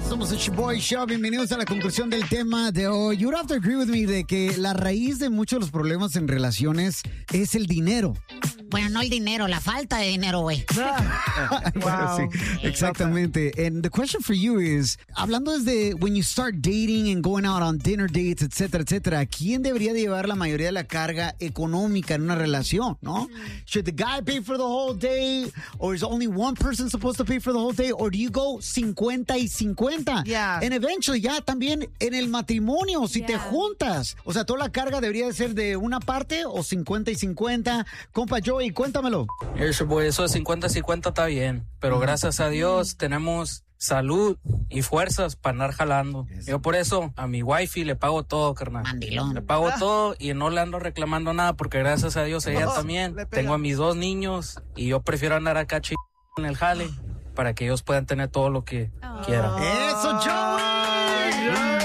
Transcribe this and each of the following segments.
Somos el Boy Show. Bienvenidos a la conclusión del tema de hoy. You would have to agree with me de que la raíz de muchos de los problemas en relaciones es el dinero. Bueno, no el dinero, la falta de dinero, güey. Bueno, sí, exactamente. And the question for you is, hablando desde when you start dating and going out on dinner dates, etcétera, etcétera, ¿quién debería llevar la mayoría de la carga económica en una relación, no? Should the guy pay for the whole day? Or is only one person supposed to pay for the whole day? Or do you go 50 y 50? Yeah. And eventually, ya también en el matrimonio, si te juntas. O sea, toda la carga debería de ser de una parte o 50 y 50. Compa Joey, cuéntamelo. Eso de 50-50 está bien, pero gracias a Dios tenemos salud y fuerzas para andar jalando. Yo por eso a mi wifey le pago todo, carnal. Mandilón. Le pago todo y no le ando reclamando nada porque gracias a Dios ella también. Tengo a mis 2 niños y yo prefiero andar acá en el jale para que ellos puedan tener todo lo que quieran. ¡Eso, Joey!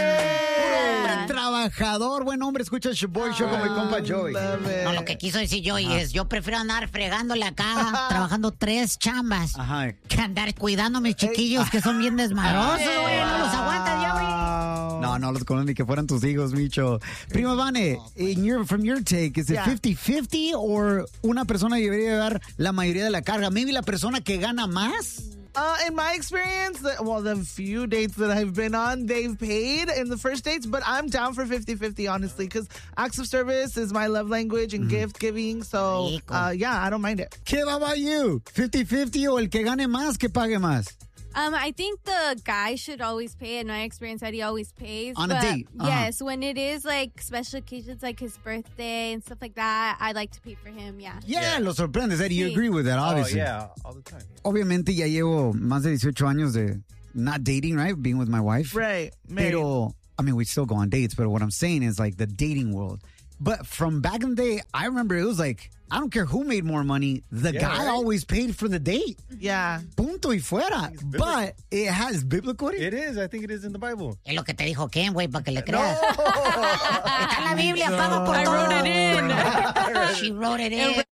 Trabajador, buen hombre, escucha el Boy Show con mi compa Joey. No, lo que quiso decir Joey es, yo prefiero andar fregándole acá, trabajando 3 chambas, que andar cuidando a mis chiquillos que son bien desmadrosos, güey, no los aguantas ya, güey. No los conozco ni que fueran tus hijos, Micho. Prima Vane, from your take, is it 50-50 o una persona debería llevar la mayoría de la carga? Maybe la persona que gana más. In my experience, the few dates that I've been on, they've paid in the first dates, but I'm down for 50-50, honestly, because acts of service is my love language and gift giving, so, I don't mind it. ¿Qué va about you? 50-50 o el que gane más, que pague más? I think the guy should always pay. In my experience, that he always pays. On a date? Yes, when it is like special occasions like his birthday and stuff like that, I like to pay for him, Yeah, lo sorprendes, Eddie. You agree with that, obviously. Oh, yeah, all the time. Obviamente ya llevo más de 18 años de not dating, right? Being with my wife. Right. Pero, I mean, we still go on dates, but what I'm saying is like the dating world. But from back in the day, I remember it was like, I don't care who made more money, the guy always paid for the date. Yeah. Punto y fuera. But it has biblical. It is. I think it is in the Bible. Es lo que te dijo Ken, güey, para que le creas. Está en la Biblia, paga por todo. I wrote it in. She wrote it in.